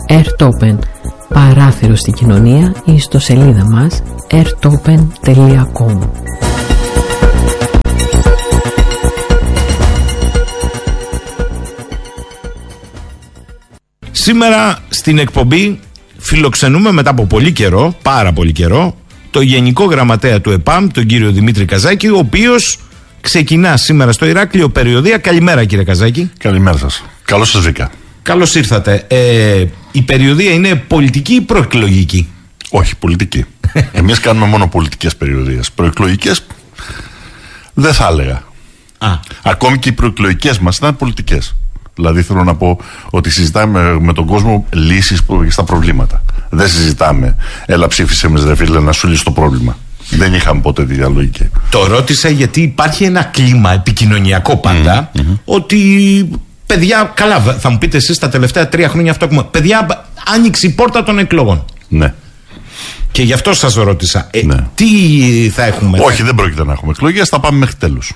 Airtopen, παράθυρο στην κοινωνία, η ιστοσελίδα μας airtopen.com. Σήμερα στην εκπομπή φιλοξενούμε μετά από πολύ καιρό, πάρα πολύ καιρό, το Γενικό Γραμματέα του ΕΠΑΜ, τον κύριο Δημήτρη Καζάκη, ο οποίος ξεκινά σήμερα στο Ηράκλειο περιοδεία. Καλημέρα, κύριε Καζάκη. Καλημέρα σας. Καλώς σας βρήκα. Καλώς ήρθατε. Η περιοδεία είναι πολιτική ή προεκλογική? Όχι, πολιτική. Εμείς κάνουμε μόνο πολιτικές περιοδίες. Προεκλογικές δεν θα έλεγα. Ακόμη και οι προεκλογικές μας ήταν πολιτικές. Δηλαδή θέλω να πω ότι συζητάμε με τον κόσμο λύσεις στα προβλήματα. Δεν συζητάμε έλα ψήφισε με ρε φίλε να σου λύσει το πρόβλημα. Δεν είχαμε ποτέ τη διαλογική. Το ρώτησα γιατί υπάρχει ένα κλίμα επικοινωνιακό πάντα ότι παιδιά, καλά θα μου πείτε εσείς τα τελευταία 3 χρόνια αυτό έχουμε. Παιδιά, άνοιξε η πόρτα των εκλογών. Ναι. Και γι' αυτό σας ρώτησα. Ναι. Τι θα έχουμε? Όχι, δεν πρόκειται να έχουμε εκλογές, θα πάμε μέχρι τέλους.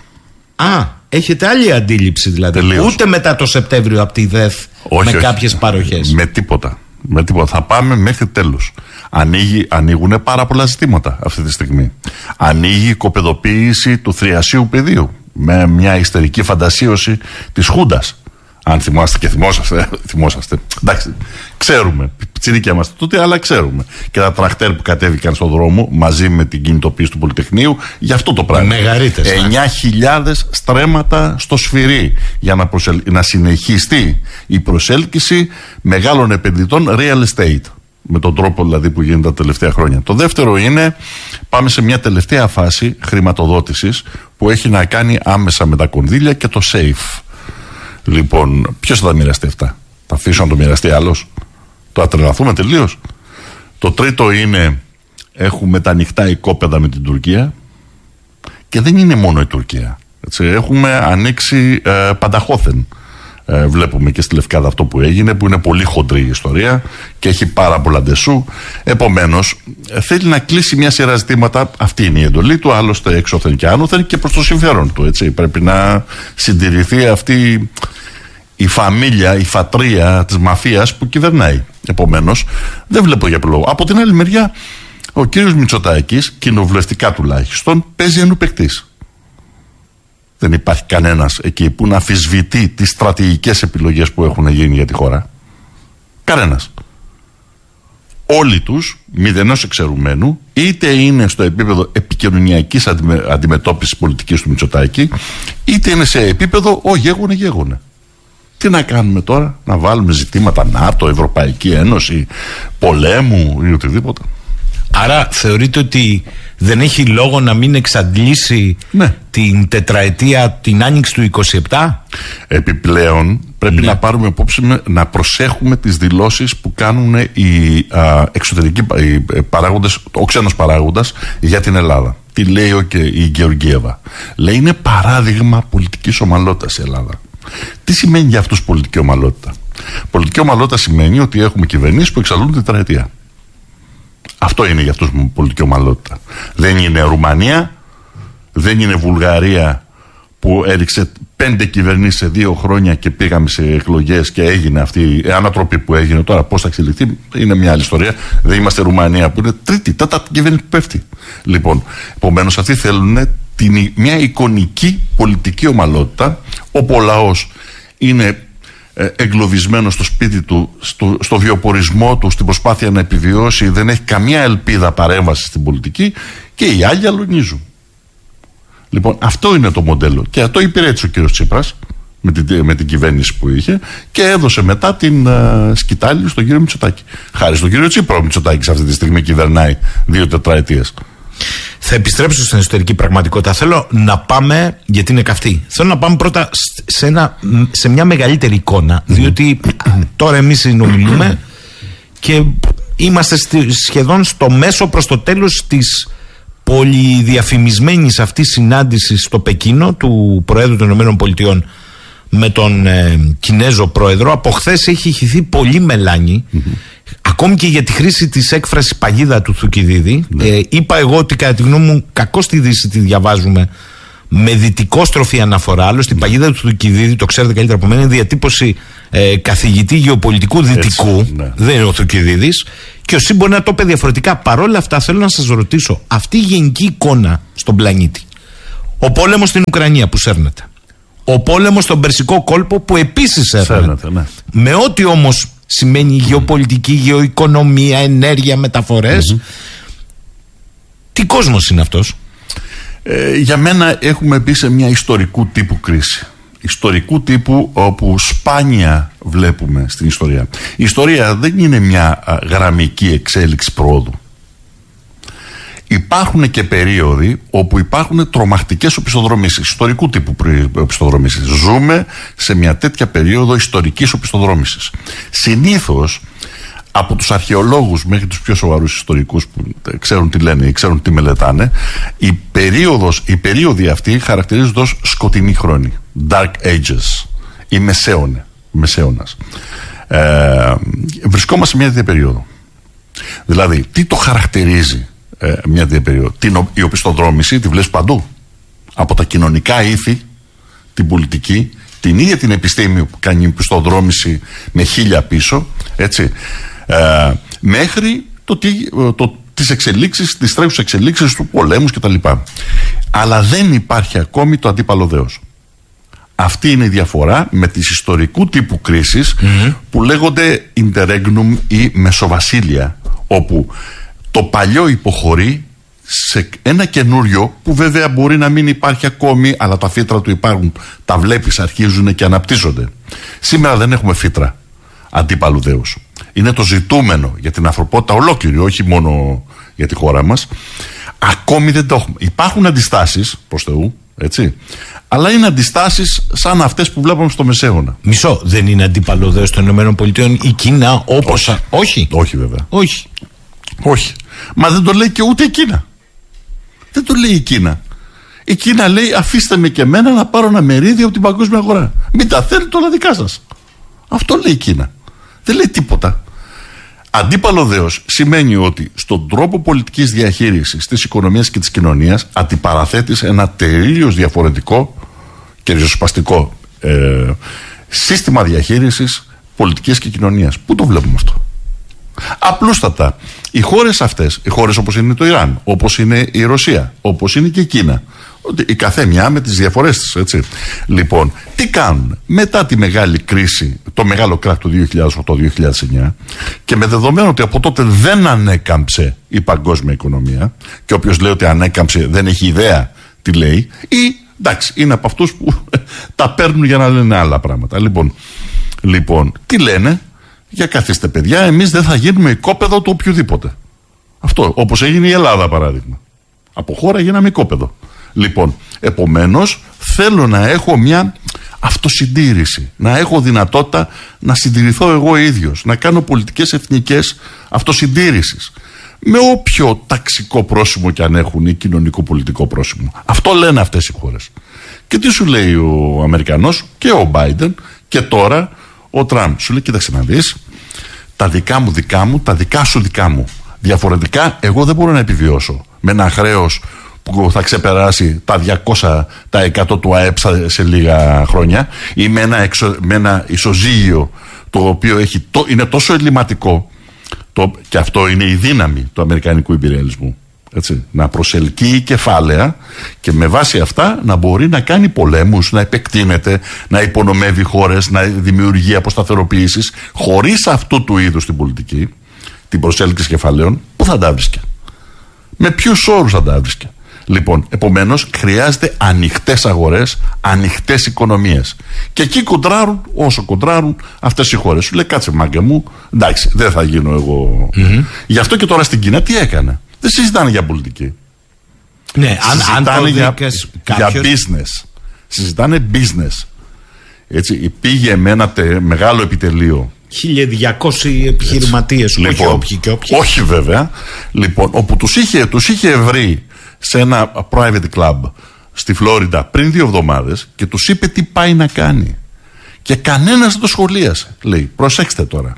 Έχετε άλλη αντίληψη δηλαδή? Τελείως. Ούτε μετά το Σεπτέμβριο από τη ΔΕΘ με κάποιες παροχές? Με τίποτα. Θα πάμε μέχρι τέλους. Ανοίγουν πάρα πολλά ζητήματα αυτή τη στιγμή. Ανοίγει η κοπεδοποίηση του θριασίου πεδίου με μια ιστερική φαντασίωση της Χούντας. Αν θυμάστε και θυμόσαστε. Εντάξει, ξέρουμε. Τσιρίκια είμαστε τότε, αλλά ξέρουμε. Και τα τρακτέρ που κατέβηκαν στον δρόμο μαζί με την κινητοποίηση του Πολυτεχνείου για αυτό το πράγμα. 9.000 στρέμματα στο Σφυρί για να συνεχιστεί η προσέλκυση μεγάλων επενδυτών real estate. Με τον τρόπο δηλαδή που γίνεται τα τελευταία χρόνια. Το δεύτερο είναι, πάμε σε μια τελευταία φάση χρηματοδότησης που έχει να κάνει άμεσα με τα κονδύλια και το SAFE. Λοιπόν, ποιος θα τα μοιραστεί αυτά? Θα αφήσω να το μοιραστεί άλλος? Το ατρελαθούμε τελείως? Το τρίτο είναι, έχουμε τα ανοιχτά οικόπεδα με την Τουρκία και δεν είναι μόνο η Τουρκία. Έτσι, έχουμε ανοίξει πανταχώθεν. Βλέπουμε και στη Λευκάδα αυτό που έγινε, που είναι πολύ χοντρή η ιστορία και έχει πάρα πολλά ντεσού. Επομένως, θέλει να κλείσει μια σειρά ζητήματα. Αυτή είναι η εντολή του, άλλωστε έξωθεν και άνωθεν και προς το συμφέρον του. Έτσι. Πρέπει να συντηρηθεί αυτή η φαμίλια, η φατρία της μαφίας που κυβερνάει. Επομένως, δεν βλέπω για ποιο λόγο. Από την άλλη μεριά, ο κύριος Μητσοτάκης, κοινοβουλευτικά τουλάχιστον, παίζει ενού παικτής. Δεν υπάρχει κανένας εκεί που να αμφισβητεί τις στρατηγικές επιλογές που έχουν γίνει για τη χώρα. Κανένας. Όλοι τους, μηδενός εξαιρουμένου, είτε είναι στο επίπεδο επικοινωνιακής αντιμετώπισης πολιτικής του Μητσοτάκη, είτε είναι σε επίπεδο γέγονε. Τι να κάνουμε τώρα? Να βάλουμε ζητήματα ΝΑΤΟ, Ευρωπαϊκή Ένωση, πολέμου ή οτιδήποτε? Άρα θεωρείτε ότι δεν έχει λόγο να μην εξαντλήσει την τετραετία, την άνοιξη του 27? Επιπλέον πρέπει να πάρουμε υπόψη, να προσέχουμε τις δηλώσεις που κάνουν οι εξωτερικοί παράγοντες, ο ξένος παράγοντας για την Ελλάδα. Τι λέει και η Γεωργίευα? Λέει είναι παράδειγμα πολιτικής ομαλότητας η Ελλάδα. Τι σημαίνει για αυτούς πολιτική ομαλότητα? Πολιτική ομαλότητα σημαίνει ότι έχουμε κυβερνήσεις που εξαλούν τετραετία. Αυτό είναι για αυτούς πολιτική ομαλότητα. Δεν είναι Ρουμανία, δεν είναι Βουλγαρία που έριξε 5 κυβερνήσεις σε 2 χρόνια και πήγαμε σε εκλογές και έγινε αυτή η ανατροπή που έγινε. Τώρα πώς θα εξελιχθεί είναι μια άλλη ιστορία. Δεν είμαστε Ρουμανία που είναι τρίτη, τέταρτη κυβέρνηση που πέφτει. Λοιπόν, επομένως αυτοί θέλουν μια εικονική πολιτική ομαλότητα, όπου ο λαός είναι εγκλωβισμένο στο σπίτι του, στο βιοπορισμό του, στην προσπάθεια να επιβιώσει, δεν έχει καμία ελπίδα παρέμβαση στην πολιτική και οι άλλοι αλωνίζουν. Λοιπόν, αυτό είναι το μοντέλο και αυτό υπηρέτησε ο κύριος Τσίπρας με την κυβέρνηση που είχε και έδωσε μετά την σκητάλη στον κύριο Μητσοτάκη. Χάρη στον κύριο Τσίπρα ο Μητσοτάκης αυτή τη στιγμή κυβερνάει 2 τετραετίες. Θα επιστρέψω στην εσωτερική πραγματικότητα. Θέλω να πάμε, γιατί είναι καυτή. Θέλω να πάμε πρώτα σε μια μεγαλύτερη εικόνα, διότι τώρα εμείς συνομιλούμε και είμαστε σχεδόν στο μέσο προς το τέλος της πολυδιαφημισμένης αυτής συνάντησης στο Πεκίνο του Προέδρου των ΗΠΑ με τον Κινέζο Πρόεδρο. Από χθες έχει ηχηθεί πολύ μελάνη. Ακόμη και για τη χρήση της έκφρασης παγίδα του Θουκυδίδη. Είπα εγώ ότι κατά τη γνώμη μου κακώς τη Δύση τη διαβάζουμε με δυτικόστροφη αναφορά. Άλλωστε, η παγίδα του Θουκυδίδη, το ξέρετε καλύτερα από μένα, είναι διατύπωση καθηγητή γεωπολιτικού δυτικού. Ναι. Δεν είναι ο Θουκυδίδης. Και ο ΣΥ μπορεί να το είπε διαφορετικά. Παρόλα αυτά, θέλω να σας ρωτήσω, αυτή η γενική εικόνα στον πλανήτη, ο πόλεμος στην Ουκρανία που σέρνεται, ο πόλεμος στον Περσικό κόλπο που επίσης σέρνεται, ναι. Με ό,τι όμως σημαίνει γεωπολιτική, γεωοικονομία, ενέργεια, μεταφορές, τι κόσμος είναι αυτός? Για μένα έχουμε μπει σε μια ιστορικού τύπου κρίση. Ιστορικού τύπου όπου σπάνια βλέπουμε στην ιστορία. Η ιστορία δεν είναι μια γραμμική εξέλιξη πρόοδου. Υπάρχουν και περίοδοι όπου υπάρχουν τρομακτικές οπισθοδρομήσεις, ιστορικού τύπου οπισθοδρομήσεις. Ζούμε σε μια τέτοια περίοδο ιστορικής οπισθοδρόμησης. Συνήθως από τους αρχαιολόγους μέχρι τους πιο σοβαρούς ιστορικούς που ξέρουν τι λένε ή ξέρουν τι μελετάνε, οι περίοδοι αυτοί χαρακτηρίζονται ως σκοτεινή χρόνη, dark ages ή μεσαίωνας. Βρισκόμαστε σε μια τέτοια περίοδο. Δηλαδή, τι το χαρακτηρίζει μια τέτοια περίοδο? Η οπισθοδρόμηση τη βλέπεις παντού. Από τα κοινωνικά ήθη, την πολιτική, την ίδια την επιστήμη που κάνει οπισθοδρόμηση με 1000 πίσω, έτσι, μέχρι τις εξελίξεις, τις τρέχουσες εξελίξεις του πολέμους κτλ. Αλλά δεν υπάρχει ακόμη το αντίπαλο δέος. Αυτή είναι η διαφορά με τις ιστορικού τύπου κρίσεις που λέγονται interregnum ή μεσοβασίλεια, όπου το παλιό υποχωρεί σε ένα καινούριο που βέβαια μπορεί να μην υπάρχει ακόμη, αλλά τα φύτρα του υπάρχουν, τα βλέπεις, αρχίζουν και αναπτύσσονται. Σήμερα δεν έχουμε φύτρα αντίπαλου δέους. Είναι το ζητούμενο για την ανθρωπότητα ολόκληρη, όχι μόνο για τη χώρα μας. Ακόμη δεν το έχουμε. Υπάρχουν αντιστάσεις, προς Θεού, έτσι, αλλά είναι αντιστάσεις σαν αυτές που βλέπαμε στο Μεσαίωνα. Μισό, δεν είναι αντίπαλο δέος των ΗΠΑ η Κίνα όπως... Όχι. Όχι βέβαια. Όχι. Μα δεν το λέει και ούτε η Κίνα. Δεν το λέει η Κίνα. Η Κίνα λέει, αφήστε με και εμένα να πάρω ένα μερίδιο από την παγκόσμια αγορά. Μην τα θέλετε όλα δικά σας. Αυτό λέει η Κίνα. Δεν λέει τίποτα. Αντίπαλο δέος σημαίνει ότι στον τρόπο πολιτικής διαχείρισης της οικονομίας και της κοινωνίας αντιπαραθέτεις ένα τελείως διαφορετικό και ριζοσπαστικό σύστημα διαχείρισης πολιτικής και κοινωνίας. Πού το βλέπουμε αυτό? Απλούστατα, οι χώρες αυτές, οι χώρες όπως είναι το Ιράν, όπως είναι η Ρωσία, όπως είναι και η Κίνα, η καθέμια με τις διαφορές της, έτσι. Λοιπόν, τι κάνουν? Μετά τη μεγάλη κρίση, το μεγάλο κράχ του 2008-2009, και με δεδομένο ότι από τότε δεν ανέκαμψε η παγκόσμια οικονομία, και όποιος λέει ότι ανέκαμψε δεν έχει ιδέα τι λέει, ή εντάξει, είναι από αυτούς που τα παίρνουν για να λένε άλλα πράγματα. Λοιπόν, τι λένε? Για καθίστε παιδιά, εμείς δεν θα γίνουμε οικόπεδο του οποιοδήποτε. Αυτό, όπως έγινε η Ελλάδα παράδειγμα. Από χώρα γίναμε οικόπεδο. Λοιπόν, επομένως θέλω να έχω μια αυτοσυντήρηση, να έχω δυνατότητα να συντηρηθώ εγώ ίδιος, να κάνω πολιτικές εθνικές αυτοσυντήρησης, με όποιο ταξικό πρόσημο κι αν έχουν ή κοινωνικό πολιτικό πρόσημο. Αυτό λένε αυτές οι χώρες. Και τι σου λέει ο Αμερικανός και ο Μπάιντεν και τώρα ο Τραμπ? Σου λέει, κοίταξε να δεις, τα δικά μου δικά μου, τα δικά σου δικά μου. Διαφορετικά εγώ δεν μπορώ να επιβιώσω με ένα χρέος που θα ξεπεράσει τα 200% του ΑΕΠ σε λίγα χρόνια, ή με ένα ισοζύγιο το οποίο είναι τόσο ελληματικό, και αυτό είναι η δύναμη του αμερικανικού ιμπεριαλισμού, έτσι, να προσελκύει κεφάλαια και με βάση αυτά να μπορεί να κάνει πολέμους, να επεκτείνεται, να υπονομεύει χώρες, να δημιουργεί αποσταθεροποιήσεις. Χωρίς αυτού του είδους την πολιτική, την προσέλκυση κεφαλαίων, πού θα τα βρίσκε? Με ποιους όρους θα τα βρίσκε? Λοιπόν, επομένως χρειάζεται ανοιχτές αγορές, ανοιχτές οικονομίες. Και εκεί κοντράρουν όσο κοντράρουν αυτές οι χώρες. Σου λέει, κάτσε μάγκα μου, εντάξει, δεν θα γίνω εγώ. Γι' αυτό και τώρα στην Κίνα τι έκανε? Δεν συζητάνε για πολιτική. Ναι, συζητάνε για business. Συζητάνε business. Έτσι, πήγε με ένα μεγάλο επιτελείο 1200 επιχειρηματίες, λοιπόν, όχι όποιοι και όποιοι. Όχι βέβαια. Λοιπόν, όπου τους είχε βρει σε ένα private club στη Φλόριντα πριν 2 εβδομάδες και τους είπε τι πάει να κάνει. Και κανένας δεν το σχολίασε. Λέει, προσέξτε τώρα.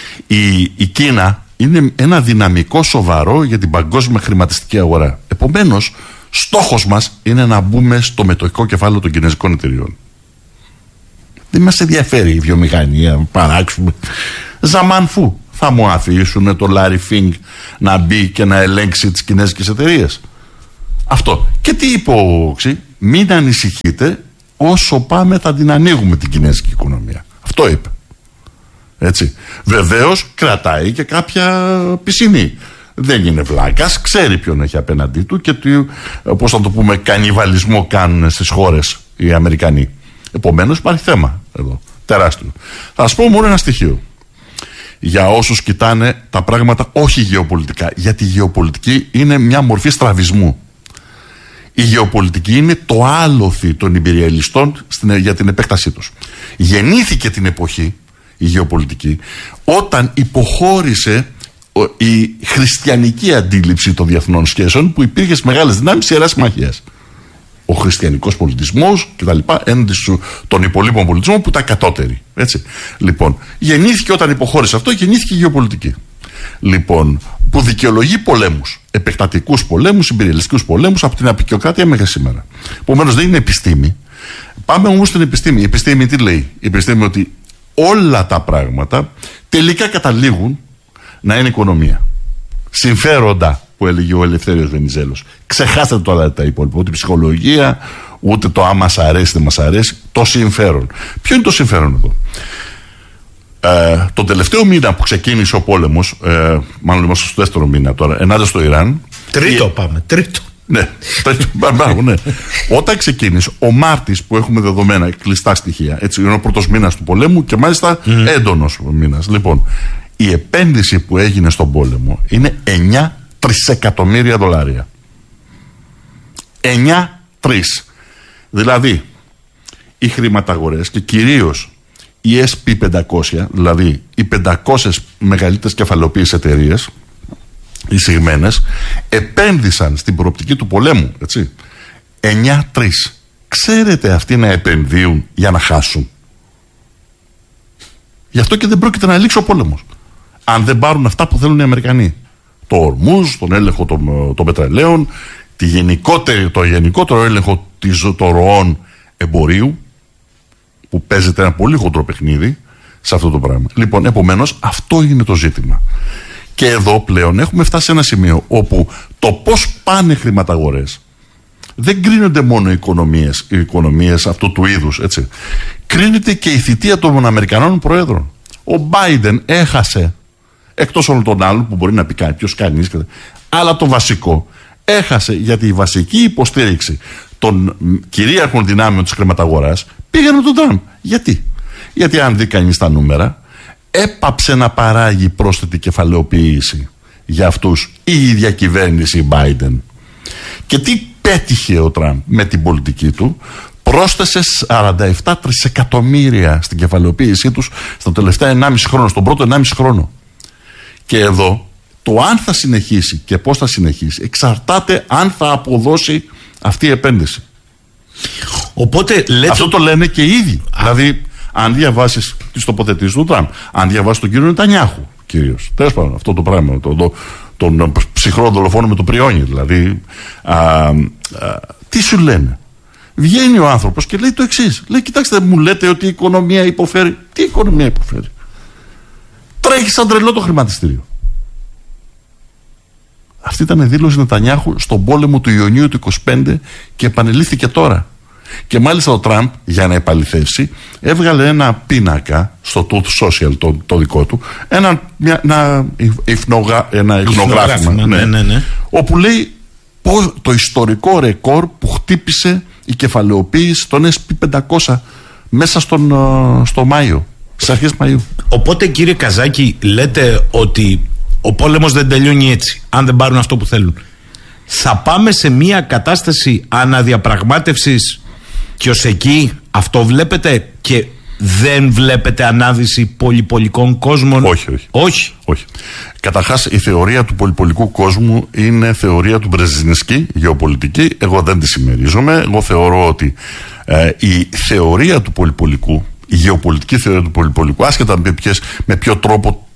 Η Κίνα είναι ένα δυναμικό σοβαρό για την παγκόσμια χρηματιστική αγορά. Επομένως, Στόχος μας είναι να μπούμε στο μετοχικό κεφάλαιο των κινέζικων εταιριών. Δεν μας ενδιαφέρει η βιομηχανία, παράξουμε. Ζαμανφού. Θα μου αφήσουν το Λάρι Φινγκ να μπει και να ελέγξει τις κινέζικες εταιρείες? Αυτό. Και τι είπε ο Ξι? Μην ανησυχείτε, όσο πάμε θα την ανοίγουμε την κινέζικη οικονομία. Αυτό είπε. Έτσι. Βεβαίως κρατάει και κάποια πισινή. Δεν είναι βλάκας, ξέρει ποιον έχει απέναντί του και τι, πώς θα το πούμε, κανιβαλισμό κάνουν στις χώρες οι Αμερικανοί. Επομένως υπάρχει θέμα εδώ, τεράστιο. Θα σας πω μόνο ένα στοιχείο για όσους κοιτάνε τα πράγματα όχι γεωπολιτικά, γιατί η γεωπολιτική είναι μια μορφή στραβισμού. Η γεωπολιτική είναι το άλοθη των ιμπεριαλιστών για την επέκτασή τους. Γεννήθηκε την εποχή η γεωπολιτική όταν υποχώρησε η χριστιανική αντίληψη των διεθνών σχέσεων που υπήρχε στις μεγάλες δυνάμεις Ιεράς Συμμαχίας. Ο χριστιανικός πολιτισμός κτλ. Έναντι των υπολείπων πολιτισμών που ήταν κατώτεροι. Έτσι. Λοιπόν, γεννήθηκε όταν υποχώρησε αυτό, γεννήθηκε η γεωπολιτική. Λοιπόν, που δικαιολογεί πολέμους, επεκτατικούς πολέμους, ιμπεριαλιστικούς πολέμους από την απεικιοκρατία μέχρι σήμερα. Επομένως δεν είναι επιστήμη. Πάμε όμως στην επιστήμη. Η επιστήμη τι λέει? Η επιστήμη ότι όλα τα πράγματα τελικά καταλήγουν να είναι οικονομία. Συμφέροντα, που έλεγε ο Ελευθέριος Βενιζέλος. Ξεχάστε τώρα τα υπόλοιπα. Ούτε ψυχολογία, ούτε το άμα μας αρέσει, δεν μας αρέσει. Το συμφέρον. Ποιο είναι το συμφέρον εδώ? Τον τελευταίο μήνα που ξεκίνησε ο πόλεμος, μάλλον είμαστε στο δεύτερο μήνα τώρα, ενάντια στο Ιράν. Τρίτο. Ναι, ναι. Όταν ξεκίνησε ο Μάρτης, που έχουμε δεδομένα κλειστά στοιχεία, έτσι, είναι ο πρώτος μήνας του πολέμου και μάλιστα έντονος μήνας. Λοιπόν, η επένδυση που έγινε στον πόλεμο είναι 9 τρισεκατομμύρια δολάρια. 9-3. Δηλαδή, οι χρηματαγορές και κυρίως οι SP500, δηλαδή οι 500 μεγαλύτερες κεφαλαιοποίησες εταιρείες, οι συγμένες, επένδυσαν στην προοπτική του πολέμου, έτσι. 9-3. Ξέρετε αυτοί να επενδύουν για να χάσουν? Γι' αυτό και δεν πρόκειται να λήξει ο πόλεμος αν δεν πάρουν αυτά που θέλουν οι Αμερικανοί. Το Ορμούζ, τον έλεγχο των πετρελαίων, το γενικότερο έλεγχο των ροών εμπορίου, που παίζεται ένα πολύ χοντρό παιχνίδι σε αυτό το πράγμα. Λοιπόν, επομένως, αυτό είναι το ζήτημα. Και εδώ πλέον έχουμε φτάσει σε ένα σημείο όπου το πώς πάνε χρηματαγορές δεν κρίνονται μόνο οι οικονομίες αυτού του είδους, έτσι. Κρίνεται και η θητεία των Αμερικανών Προέδρων. Ο Biden έχασε, εκτός όλων των άλλων που μπορεί να πει κάποιος, κανείς, αλλά το βασικό έχασε, γιατί η βασική υποστήριξη των κυρίαρχων δυνάμεων της χρηματαγοράς πήγαινε τον Τραμπ. Γιατί αν δει κανείς τα νούμερα, έπαψε να παράγει πρόσθετη κεφαλαιοποίηση για αυτούς η ίδια κυβέρνηση Biden. Και τι πέτυχε ο Τραμπ με την πολιτική του? Πρόσθεσε 47 τρισεκατομμύρια στην κεφαλαιοποίησή τους στον τελευταίο 1,5 χρόνο, στον πρώτο 1,5 χρόνο. Και εδώ το αν θα συνεχίσει και πώς θα συνεχίσει εξαρτάται αν θα αποδώσει αυτή η επένδυση. Οπότε αυτό το λένε και οι ίδιοι. Δηλαδή, αν διαβάσεις τις τοποθετήσεις του Τραμπ, αν διαβάσεις τον κύριο Νετανιάχου κυρίως, τέλος πάντων, αυτό το πράγμα, τον ψυχρό δολοφόνο με το πριόνι, δηλαδή, τι σου λένε? Βγαίνει ο άνθρωπος και λέει το εξής. Λέει, κοιτάξτε, μου λέτε ότι η οικονομία υποφέρει. Τι οικονομία υποφέρει? Τρέχει σαν τρελό το χρηματιστήριο. Αυτή ήταν η δήλωση Νετανιάχου στον πόλεμο του Ιουνίου του 25 και επανελήφθηκε τώρα. Και μάλιστα ο Τραμπ, για να επαληθεύσει, έβγαλε ένα πίνακα στο Truth Social, το δικό του, ένα ειχνογράφημα, ναι. όπου λέει το ιστορικό ρεκόρ που χτύπησε η κεφαλαιοποίηση των SP500 μέσα στο Μάιο, στις αρχές Μαΐου. Οπότε, κύριε Καζάκη, λέτε ότι ο πόλεμος δεν τελειώνει έτσι, αν δεν πάρουν αυτό που θέλουν. Θα πάμε σε μια κατάσταση αναδιαπραγμάτευσης και ως εκεί αυτό βλέπετε, και δεν βλέπετε ανάδυση πολυπολικών κόσμων? Όχι. Καταρχάς, η θεωρία του πολυπολικού κόσμου είναι θεωρία του Μπρεζινσκή, γεωπολιτική. Εγώ δεν τη συμμερίζομαι. Εγώ θεωρώ ότι η θεωρία του πολυπολικού, η γεωπολιτική θεωρία του πολυπολικού, άσχετα με ποιο τρόπο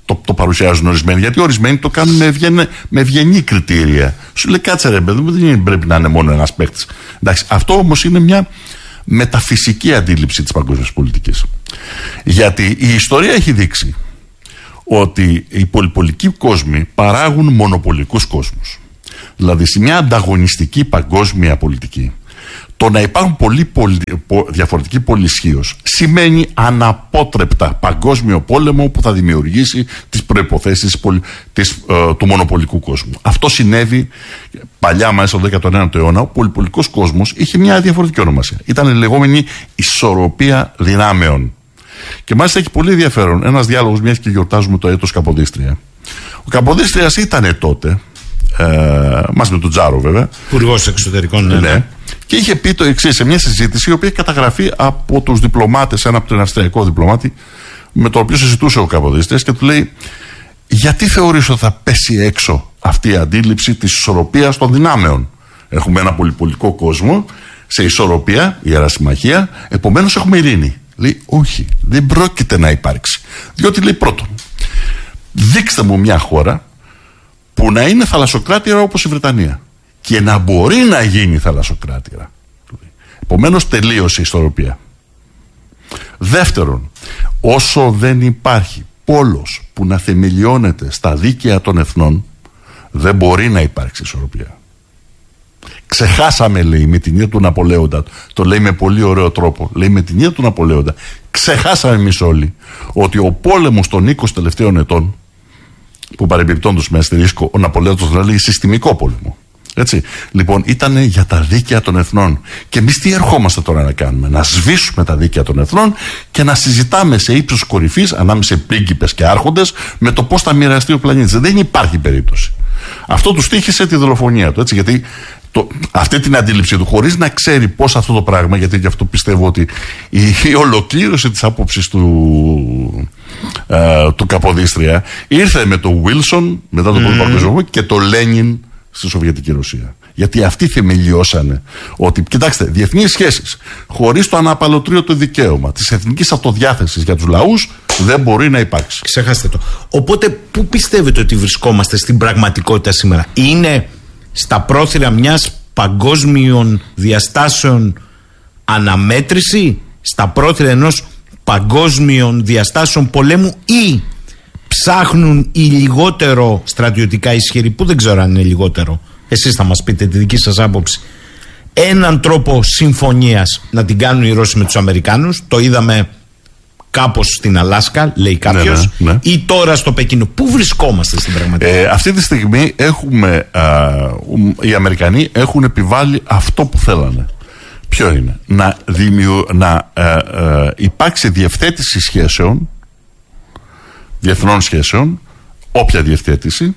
το παρουσιάζουν ορισμένοι, γιατί ορισμένοι το κάνουν με ευγενή κριτήρια. Σου λέει κάτσε ρε παιδί μου, δεν πρέπει να είναι μόνο ένας παίκτης. Εντάξει, αυτό όμως είναι μια μεταφυσική αντίληψη της παγκόσμιας πολιτικής. Γιατί η ιστορία έχει δείξει ότι οι πολυπολικοί κόσμοι παράγουν μονοπολικούς κόσμους. Δηλαδή σε μια ανταγωνιστική παγκόσμια πολιτική, το να υπάρχουν διαφορετικοί πολυσχίως σημαίνει αναπότρεπτα παγκόσμιο πόλεμο που θα δημιουργήσει τις προϋποθέσεις του μονοπολικού κόσμου. Αυτό συνέβη παλιά, μέσα στο 19ο αιώνα. Ο πολυπολικός κόσμος είχε μια διαφορετική ονομασία. Ήταν η λεγόμενη ισορροπία δυνάμεων. Και μάλιστα έχει πολύ ενδιαφέρον ένας διάλογος, μιας και γιορτάζουμε το έτος Καποδίστρια. Ο Καποδίστριας ήταν τότε, μαζί με τον Τζάρο βέβαια, υπουργός εξωτερικών, ναι. Και είχε πει το εξής σε μια συζήτηση, η οποία έχει καταγραφεί από τους διπλωμάτες, ένα από τον αυστριακό διπλωμάτη, με τον οποίο συζητούσε ο Καποδίστριας, και του λέει: γιατί θεωρείς ότι θα πέσει έξω αυτή η αντίληψη της ισορροπίας των δυνάμεων? Έχουμε ένα πολυπολικό κόσμο σε ισορροπία, Ιερά Συμμαχία, επομένως έχουμε ειρήνη. Λέει: όχι, δεν πρόκειται να υπάρξει. Διότι λέει, πρώτον, δείξτε μου μια χώρα που να είναι θαλασσοκράτηρα όπως η Βρετανία και να μπορεί να γίνει θαλασσοκράτηρα. Επομένως τελείωσε η ισορροπία. Δεύτερον, όσο δεν υπάρχει πόλος που να θεμελιώνεται στα δίκαια των εθνών, δεν μπορεί να υπάρξει ισορροπία. Ξεχάσαμε, λέει, με την ίδια του Ναπολέοντα, το λέει με πολύ ωραίο τρόπο, λέει με την ίδια του Ναπολέοντα, ξεχάσαμε εμείς όλοι ότι ο πόλεμος των 20 τελευταίων ετών, που παρεμπιπτόντως με αστερίσκο ο Ναπολέοντας τον έλεγε συστημικό πόλεμο. Έτσι. Λοιπόν, ήταν για τα δίκαια των εθνών. Και εμείς τι ερχόμαστε τώρα να κάνουμε? Να σβήσουμε τα δίκαια των εθνών και να συζητάμε σε ύψος κορυφής ανάμεσα σε πρίγκιπες και άρχοντες με το πώς θα μοιραστεί ο πλανήτης. Δεν υπάρχει περίπτωση. Αυτό του στοίχησε τη δολοφονία του. Έτσι, γιατί αυτή την αντίληψη του, χωρίς να ξέρει πώς αυτό το πράγμα, γιατί γι' αυτό πιστεύω ότι η ολοκλήρωση της άποψης του Καποδίστρια ήρθε με τον Βίλσον μετά τον Πρώτο Παγκόσμιο και τον Λένιν στη Σοβιετική Ρωσία. Γιατί αυτοί θεμελιώσανε ότι, κοιτάξτε, διεθνείς σχέσεις χωρίς το αναπαλωτρίωτο δικαίωμα της εθνικής αυτοδιάθεσης για τους λαούς δεν μπορεί να υπάρξει. Ξέχαστε το. Οπότε, πού πιστεύετε ότι βρισκόμαστε στην πραγματικότητα σήμερα? Είναι στα πρόθυρα μιας παγκόσμιων διαστάσεων αναμέτρηση, στα πρόθυρα ενός παγκόσμιων διαστάσεων πολέμου, ή ψάχνουν οι λιγότερο στρατιωτικά ισχυροί, που δεν ξέρω αν είναι λιγότερο, εσείς θα μας πείτε τη δική σας άποψη, έναν τρόπο συμφωνίας να την κάνουν οι Ρώσοι με τους Αμερικάνους? Το είδαμε κάπως στην Αλάσκα, λέει κάποιος, ναι. Ή τώρα στο Πεκίνο. Πού βρισκόμαστε στην πραγματικότητα? Αυτή τη στιγμή έχουμε, οι Αμερικανοί έχουν επιβάλει αυτό που θέλανε. Ποιο είναι? Να υπάρξει διευθέτηση σχέσεων, διεθνών σχέσεων, όποια διευθέτηση,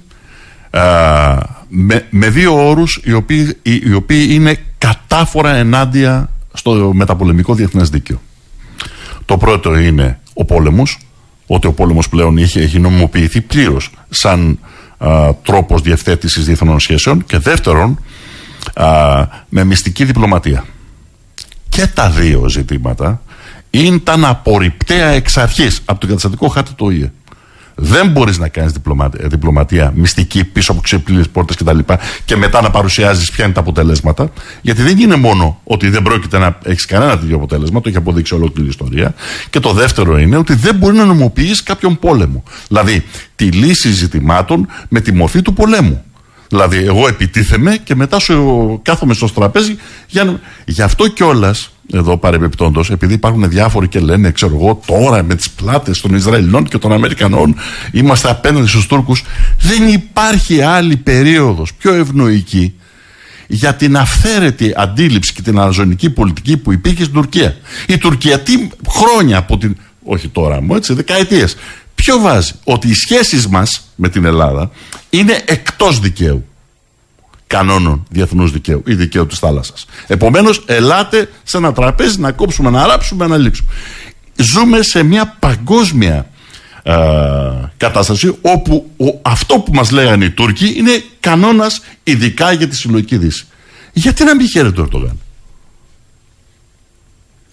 με δύο όρους οι οποίοι είναι κατάφορα ενάντια στο μεταπολεμικό διεθνές δίκαιο. Το πρώτο είναι ο πόλεμος, ότι ο πόλεμος πλέον έχει νομιμοποιηθεί πλήρως σαν τρόπος διευθέτησης διεθνών σχέσεων, και δεύτερον με μυστική διπλωματία. Και τα δύο ζητήματα ήταν απορριπταία εξ αρχής από τον καταστατικό χάρτη του ΟΗΕ. Δεν μπορείς να κάνεις διπλωματία μυστική πίσω από ξεπλήρες πόρτες κτλ. Και μετά να παρουσιάζεις ποια είναι τα αποτελέσματα. Γιατί δεν είναι μόνο ότι δεν πρόκειται να έχεις κανένα τέτοιο αποτέλεσμα, το έχει αποδείξει ολόκληρη η ιστορία. Και το δεύτερο είναι ότι δεν μπορεί να νομοποιείς κάποιον πόλεμο. Δηλαδή τη λύση ζητημάτων με τη μορφή του πολέμου. Δηλαδή, εγώ επιτίθεμαι και μετά σου κάθομαι στο τραπέζι. Γι' αυτό κιόλας, εδώ παρεμπιπτόντως, επειδή υπάρχουν διάφοροι και λένε, ξέρω εγώ, τώρα με τις πλάτες των Ισραηλινών και των Αμερικανών είμαστε απέναντι στους Τούρκους, δεν υπάρχει άλλη περίοδος πιο ευνοϊκή για την αυθαίρετη αντίληψη και την αλαζονική πολιτική που υπήρχε στην Τουρκία. Η Τουρκία τι χρόνια από την. Όχι τώρα μου, έτσι, δεκαετίες. Ποιο βάζει? Ότι οι σχέσεις μας με την Ελλάδα είναι εκτός δικαίου, κανόνων διεθνούς δικαίου ή δικαίου της θάλασσας. Επομένως, ελάτε σε ένα τραπέζι να κόψουμε, να ράψουμε, να λήξουμε. Ζούμε σε μια παγκόσμια κατάσταση όπου αυτό που μας λέγανε οι Τούρκοι είναι κανόνας ειδικά για τη συλλογική Δύση. Γιατί να μην χαίρεται ο Ερντογάν?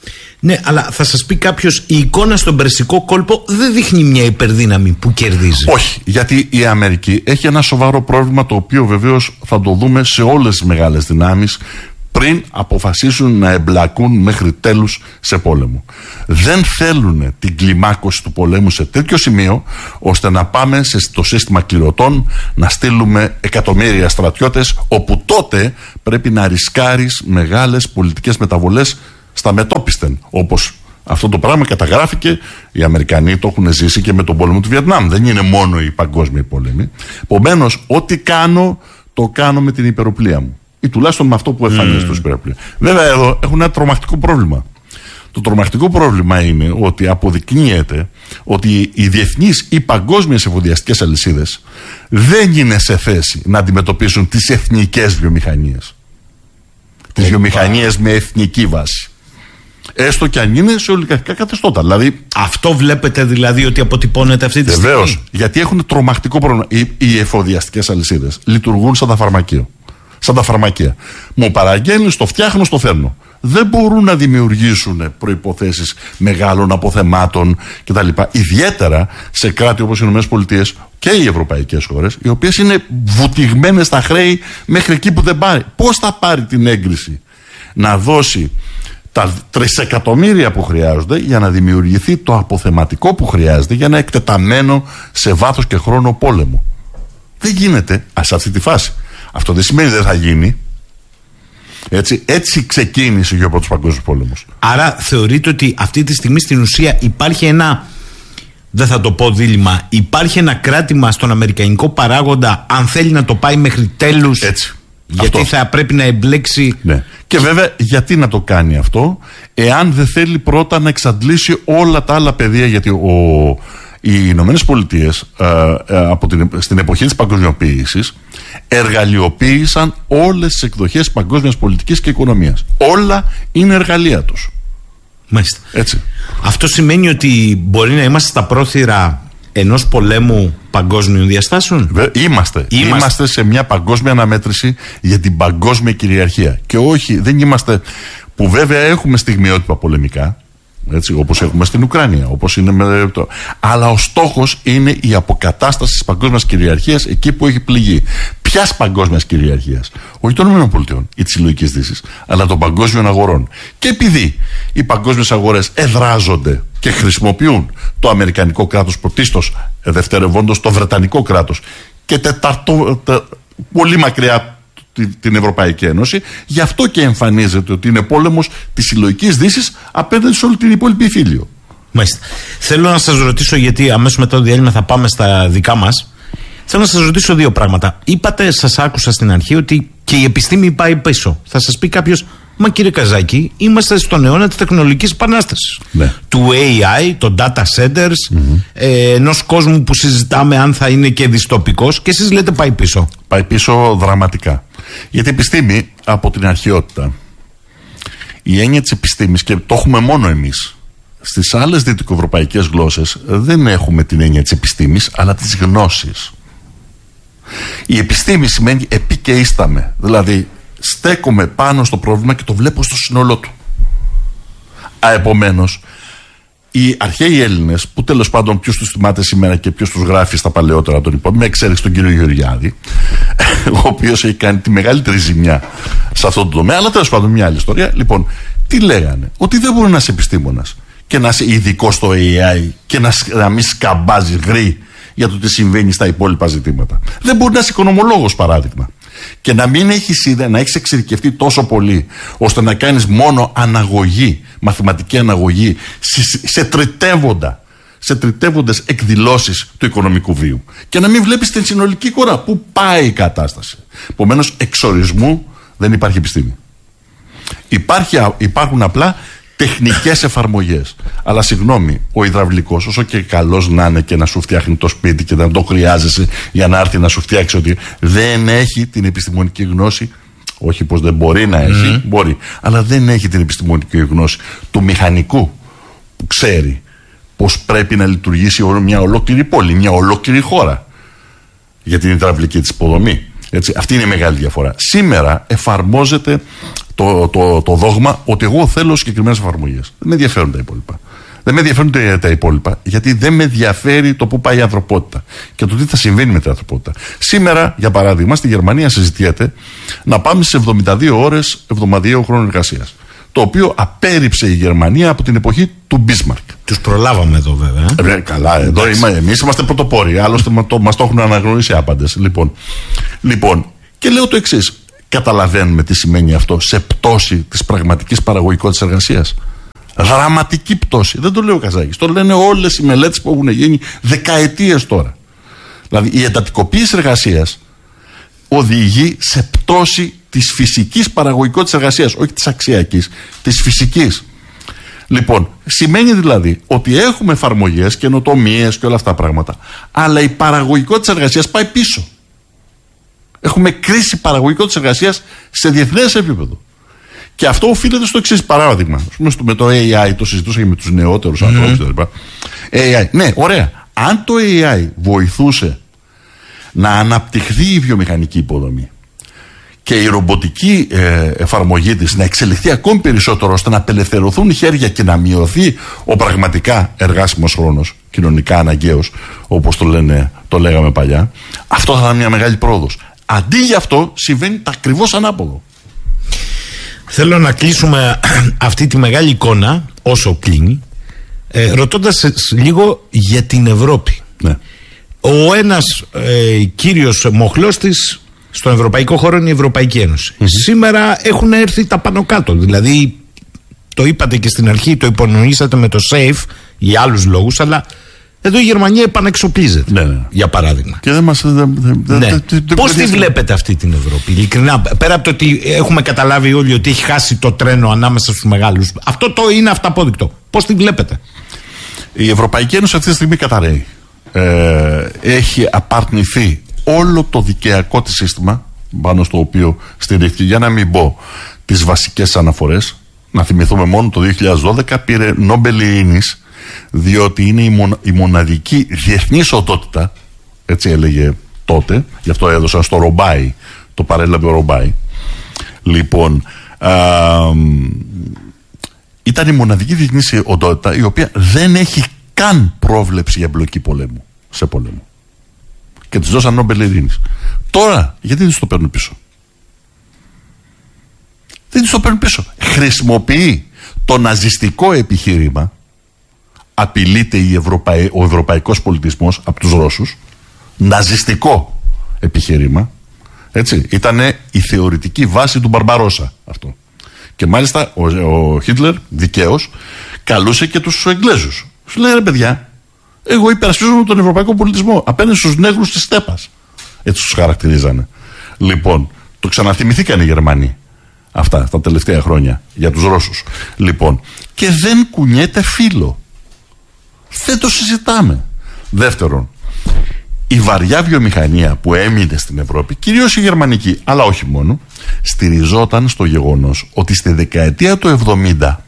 Ναι, αλλά θα σας πει κάποιος, η εικόνα στον Περσικό κόλπο δεν δείχνει μια υπερδύναμη που κερδίζει. Όχι, γιατί η Αμερική έχει ένα σοβαρό πρόβλημα, το οποίο βεβαίως θα το δούμε σε όλες τις μεγάλες δυνάμεις πριν αποφασίσουν να εμπλακούν μέχρι τέλους σε πόλεμο. Δεν θέλουν την κλιμάκωση του πολέμου σε τέτοιο σημείο ώστε να πάμε στο σύστημα κληρωτών, να στείλουμε εκατομμύρια στρατιώτες, όπου τότε πρέπει να ρισκάρεις μεγάλες πολιτικές μεταβολές στα μετώπιστεν, όπως αυτό το πράγμα καταγράφηκε. Οι Αμερικανοί το έχουν ζήσει και με τον πόλεμο του Βιετνάμ. Δεν είναι μόνο οι παγκόσμιοι πόλεμοι. Επομένως, ό,τι κάνω, το κάνω με την υπεροπλία μου. Ή τουλάχιστον με αυτό που εμφανίζεται ως υπεροπλία. Βέβαια, εδώ έχουν ένα τρομακτικό πρόβλημα. Το τρομακτικό πρόβλημα είναι ότι αποδεικνύεται ότι οι διεθνείς ή παγκόσμιες εφοδιαστικές αλυσίδες δεν είναι σε θέση να αντιμετωπίσουν τις εθνικές βιομηχανίες. Τις βιομηχανίες με εθνική βάση. Έστω και αν είναι σε ολιγαρχικά καθεστώτα. Δηλαδή, αυτό βλέπετε δηλαδή ότι αποτυπώνεται αυτή τη στιγμή. Βεβαίως, γιατί έχουν τρομακτικό πρόβλημα. Οι εφοδιαστικές αλυσίδες λειτουργούν σαν τα φαρμακεία. Μου παραγγέλνεις, το φτιάχνω, το φέρνω. Δεν μπορούν να δημιουργήσουν προϋποθέσεις μεγάλων αποθεμάτων κτλ. Ιδιαίτερα σε κράτη όπως οι ΗΠΑ και οι ευρωπαϊκές χώρες, οι οποίες είναι βουτυγμένες στα χρέη μέχρι εκεί που δεν πάρει. Πώς θα πάρει την έγκριση να δώσει τα 3 εκατομμύρια που χρειάζονται για να δημιουργηθεί το αποθεματικό που χρειάζεται για ένα εκτεταμένο σε βάθος και χρόνο πόλεμο? Δεν γίνεται σε αυτή τη φάση. Αυτό δεν σημαίνει δεν θα γίνει. Έτσι ξεκίνησε και ο Πρώτος Παγκόσμιος Πόλεμος. Άρα θεωρείτε ότι αυτή τη στιγμή στην ουσία υπάρχει ένα, δεν θα το πω δίλημμα, υπάρχει ένα κράτημα στον αμερικανικό παράγοντα, αν θέλει να το πάει μέχρι τέλους? Έτσι. Γιατί αυτό θα πρέπει να εμπλέξει. Ναι. Και βέβαια, γιατί να το κάνει αυτό, εάν δεν θέλει πρώτα να εξαντλήσει όλα τα άλλα πεδία? Γιατί οι Ηνωμένες Πολιτείες στην εποχή της παγκοσμιοποίησης εργαλειοποίησαν όλες τις εκδοχές παγκόσμιας πολιτικής και οικονομίας. Όλα είναι εργαλεία τους. Μάλιστα. Έτσι. Αυτό σημαίνει ότι μπορεί να είμαστε στα πρόθυρα ενός πολέμου παγκόσμιων διαστάσεων? Είμαστε σε μια παγκόσμια αναμέτρηση για την παγκόσμια κυριαρχία. Και όχι, δεν είμαστε, που βέβαια έχουμε στιγμιότυπα πολεμικά, έτσι, όπως έχουμε στην Ουκρανία, όπως είναι αλλά ο στόχος είναι η αποκατάσταση της παγκόσμιας κυριαρχίας εκεί που έχει πληγεί. Ποιας παγκόσμιας κυριαρχίας? Όχι των ΗΠΑ ή της Συλλογικής Δύσης, αλλά των παγκόσμιων αγορών. Και επειδή οι παγκόσμιες αγορές εδράζονται και χρησιμοποιούν το αμερικανικό κράτος πρωτίστως, δευτερευόντως το βρετανικό κράτος και πολύ μακριά την Ευρωπαϊκή Ένωση, γι' αυτό και εμφανίζεται ότι είναι πόλεμος της Συλλογικής Δύσης απέναντι σε όλη την υπόλοιπη Φίλιο. Μάλιστα. Θέλω να σας ρωτήσω, γιατί αμέσως μετά το διάλειμμα θα πάμε στα δικά μας. Θέλω να σας ρωτήσω 2 πράγματα. Είπατε, σας άκουσα στην αρχή, ότι και η επιστήμη πάει πίσω. Θα σας πει κάποιος, μα κύριε Καζάκη, είμαστε στον αιώνα της τεχνολογικής επανάστασης. Ναι. Του AI, των data centers, ενός κόσμου που συζητάμε αν θα είναι και δυστοπικός, και εσείς λέτε πάει πίσω. Πάει πίσω δραματικά. Γιατί η επιστήμη από την αρχαιότητα, η έννοια της επιστήμης, και το έχουμε μόνο εμείς, στις άλλες δυτικοευρωπαϊκές γλώσσες δεν έχουμε την έννοια της επιστήμης, αλλά της γνώσης. Η επιστήμη σημαίνει επί και ίσταμε. Δηλαδή στέκομαι πάνω στο πρόβλημα και το βλέπω στο σύνολό του. Επομένως, οι αρχαίοι Έλληνες, που τέλος πάντων ποιος τους θυμάται σήμερα και ποιος τους γράφει στα παλαιότερα, τον λοιπόν, με εξαίρεση τον κύριο Γεωργιάδη, ο οποίος έχει κάνει τη μεγαλύτερη ζημιά σε αυτό το τομέα, αλλά τέλος πάντων μια άλλη ιστορία. Λοιπόν, τι λέγανε? Ότι δεν μπορεί να είσαι επιστήμονας και να είσαι ειδικό στο AI και να μην σκαμπάζει γρή για το τι συμβαίνει στα υπόλοιπα ζητήματα. Δεν μπορεί να είσαι οικονομολόγος, παράδειγμα, και να μην να έχεις εξειδικευτεί τόσο πολύ ώστε να κάνεις μόνο αναγωγή, μαθηματική αναγωγή σε τριτεύοντες εκδηλώσεις του οικονομικού βίου, και να μην βλέπεις την συνολική εικόνα που πάει η κατάσταση. Επομένως, εξορισμού δεν υπάρχει επιστήμη. Υπάρχουν απλά τεχνικές εφαρμογές. Αλλά συγγνώμη, ο υδραυλικός, όσο και καλός να είναι και να σου φτιάχνει το σπίτι και να το χρειάζεσαι για να έρθει να σου φτιάξει, ότι δεν έχει την επιστημονική γνώση. Όχι πως δεν μπορεί να έχει, μπορεί, αλλά δεν έχει την επιστημονική γνώση του μηχανικού που ξέρει πως πρέπει να λειτουργήσει μια ολόκληρη πόλη, μια ολόκληρη χώρα για την υδραυλική της υποδομή. Έτσι, αυτή είναι η μεγάλη διαφορά. Σήμερα εφαρμόζεται το δόγμα ότι εγώ θέλω συγκεκριμένες εφαρμογές. Δεν με ενδιαφέρουν τα υπόλοιπα. Δεν με ενδιαφέρουν τα υπόλοιπα, γιατί δεν με ενδιαφέρει το πού πάει η ανθρωπότητα και το τι θα συμβαίνει με την ανθρωπότητα. Σήμερα, για παράδειγμα, στη Γερμανία συζητιέται να πάμε σε 72 ώρες εβδομαδιαίο χρόνο εργασίας. Το οποίο απέρριψε η Γερμανία από την εποχή του Bismarck. Τους προλάβαμε εδώ, βέβαια. Καλά, εδώ εμείς είμαστε πρωτοπόροι. Άλλωστε μας το έχουν αναγνωρίσει άπαντες. Λοιπόν, και λέω το εξής. Καταλαβαίνουμε τι σημαίνει αυτό σε πτώση της πραγματικής παραγωγικότητας εργασίας. Δραματική πτώση. Δεν το λέει ο Καζάκης. Το λένε όλες οι μελέτες που έχουν γίνει δεκαετίες τώρα. Δηλαδή η εντατικοποίηση εργασίας οδηγεί σε πτώση της φυσικής παραγωγικότητας εργασίας, όχι της αξιακής, της φυσικής. Λοιπόν, σημαίνει δηλαδή ότι έχουμε εφαρμογές, καινοτομίες και όλα αυτά τα πράγματα, αλλά η παραγωγικότητα της εργασίας πάει πίσω. Έχουμε κρίση παραγωγικότητας εργασίας σε διεθνές επίπεδο. Και αυτό οφείλεται στο εξής παράδειγμα. Με το AI, το συζητούσαμε με τους νεότερους ανθρώπους κλπ. AI, ναι, ωραία. Αν το AI βοηθούσε να αναπτυχθεί η βιομηχανική υποδομή και η ρομποτική εφαρμογή της να εξελιχθεί ακόμη περισσότερο, ώστε να απελευθερωθούν χέρια και να μειωθεί ο πραγματικά εργάσιμος χρόνος, κοινωνικά αναγκαίος, όπως το λέγαμε παλιά, αυτό θα ήταν μια μεγάλη πρόοδος. Αντί για αυτό συμβαίνει τα ακριβώς ανάποδο. Θέλω να κλείσουμε αυτή τη μεγάλη εικόνα, όσο κλείνει, ρωτώντας λίγο για την Ευρώπη. Ναι. Ο ένας κύριος μοχλός της στον ευρωπαϊκό χώρο είναι η Ευρωπαϊκή Ένωση. Σήμερα έχουν έρθει τα πάνω κάτω. Δηλαδή, το είπατε και στην αρχή, το υπονοήσατε με το SAFE για άλλους λόγους, αλλά εδώ η Γερμανία επανεξοπλίζεται. Ναι. Για παράδειγμα. Και δεν μας. Πώς τη βλέπετε αυτή την Ευρώπη, ειλικρινά, πέρα από το ότι έχουμε καταλάβει όλοι ότι έχει χάσει το τρένο ανάμεσα στους μεγάλους. Αυτό το είναι αυταπόδεικτο. Πώς τη βλέπετε? Η Ευρωπαϊκή Ένωση αυτή τη στιγμή καταραίει. Έχει απαρνηθεί όλο το δικαιακό της σύστημα πάνω στο οποίο στηρίχθηκε. Για να μην πω τις βασικές αναφορές, να θυμηθούμε μόνο το 2012 πήρε Νόμπελ Ειρήνης, διότι είναι η μοναδική διεθνής οντότητα, έτσι έλεγε τότε, γι' αυτό έδωσαν στο Ρομπάι, το παρέλαβε ο Ρομπάι. Λοιπόν, ήταν η μοναδική διεθνής οντότητα η οποία δεν έχει καν πρόβλεψη για εμπλοκή πολέμου, σε πόλεμο. Και της δώσαν Νόμπελ Ειρήνης. Τώρα, γιατί δεν της το παίρνουν πίσω? Δεν της το παίρνουν πίσω. Χρησιμοποιεί το ναζιστικό επιχείρημα. Απειλείται ο ευρωπαϊκός πολιτισμός από τους Ρώσους. Ναζιστικό επιχείρημα. Έτσι. Ήτανε η θεωρητική βάση του Μπαρμπαρόσα αυτό. Και μάλιστα ο Χίτλερ, δικαίως, καλούσε και τους Εγγλέζους. Σου λέει, ρε παιδιά, εγώ υπερασπίζομαι τον ευρωπαϊκό πολιτισμό απέναντι στους νέγρους της στέπας. Έτσι τους χαρακτηρίζανε. Λοιπόν, το ξαναθυμηθήκαν οι Γερμανοί αυτά τα τελευταία χρόνια για τους Ρώσους. Λοιπόν, και δεν κουνιέται φύλλο. Δεν το συζητάμε. Δεύτερον, η βαριά βιομηχανία που έμεινε στην Ευρώπη, κυρίως η γερμανική, αλλά όχι μόνο, στηριζόταν στο γεγονός ότι στη δεκαετία του 70,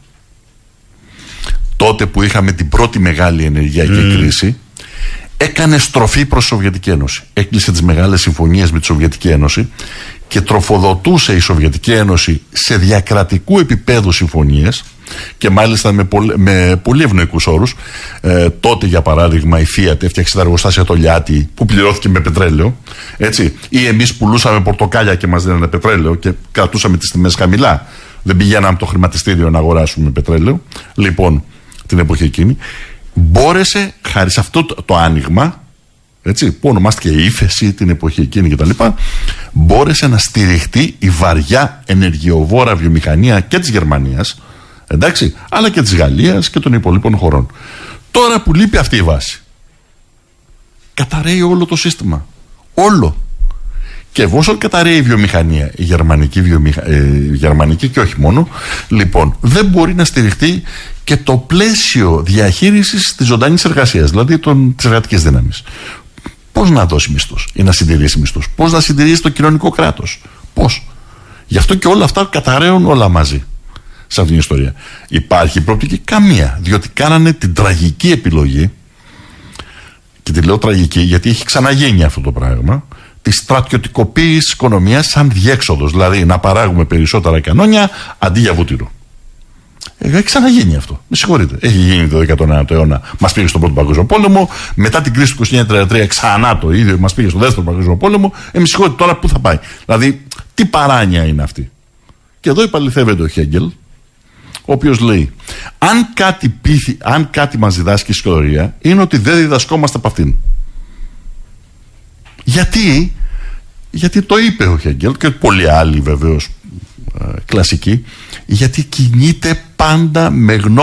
τότε που είχαμε την πρώτη μεγάλη ενεργειακή κρίση, έκανε στροφή προς τη Σοβιετική Ένωση. Έκλεισε τις μεγάλες συμφωνίες με τη Σοβιετική Ένωση και τροφοδοτούσε η Σοβιετική Ένωση σε διακρατικού επίπεδου συμφωνίες, και μάλιστα με πολύ ευνοϊκούς όρους. Τότε, για παράδειγμα, η Fiat έφτιαξε τα εργοστάσια το Λιάτι που πληρώθηκε με πετρέλαιο. Έτσι. Ή εμείς πουλούσαμε πορτοκάλια και μας δίνανε πετρέλαιο και κρατούσαμε τις τιμές χαμηλά. Δεν πηγαίναμε από το χρηματιστήριο να αγοράσουμε πετρέλαιο. Λοιπόν, την εποχή εκείνη μπόρεσε, χάρη σε αυτό το άνοιγμα, έτσι, που ονομάστηκε ύφεση την εποχή εκείνη κτλ., μπόρεσε να στηριχτεί η βαριά ενεργειοβόρα βιομηχανία και της Γερμανίας, εντάξει, αλλά και της Γαλλίας και των υπολείπων χωρών. Τώρα που λείπει αυτή η βάση, καταραίει όλο το σύστημα. Όλο. Και εφόσον καταραίει η βιομηχανία, η γερμανική και όχι μόνο, λοιπόν, δεν μπορεί να στηριχτεί και το πλαίσιο διαχείρισης της ζωντανής εργασίας, δηλαδή της εργατικής δύναμης. Πώς να δώσει μισθούς ή να συντηρήσει μισθούς? Πώς να συντηρήσει το κοινωνικό κράτος? Πώς? Γι' αυτό και όλα αυτά καταραίουν όλα μαζί σε αυτήν την ιστορία. Υπάρχει προοπτική? Καμία. Διότι κάνανε την τραγική επιλογή, και τη λέω τραγική γιατί έχει ξαναγίνει αυτό το πράγμα, τη στρατιωτικοποίηση της οικονομίας σαν διέξοδος. Δηλαδή να παράγουμε περισσότερα κανόνια αντί για βούτυρο. Έχει ξαναγίνει αυτό. Με συγχωρείτε. Έχει γίνει το 19ο αιώνα. Μας πήγε στον Πρώτο Παγκόσμιο Πόλεμο. Μετά την κρίση του 1933 ξανά το ίδιο. Μας πήγε στον Δεύτερο Παγκόσμιο Πόλεμο. Με συγχωρείτε, τώρα πού θα πάει. Δηλαδή, τι παράνοια είναι αυτή. Και εδώ επαληθεύεται ο Χέγκελ, ο οποίος λέει: αν κάτι μας διδάσκει η ιστορία, είναι ότι δεν διδασκόμαστε από αυτήν. Γιατί το είπε ο Χέγκελ και πολλοί άλλοι βεβαίως κλασικοί, γιατί κινείται πάντα με γνώμη